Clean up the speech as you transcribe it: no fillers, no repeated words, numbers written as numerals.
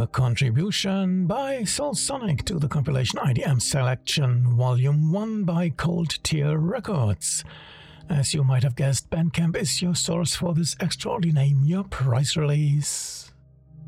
A contribution by Soulsonic to the compilation IDM Selection Volume 1 by Cold Tear Records. As you might have guessed, Bandcamp is your source for this extraordinary Name Your Price release.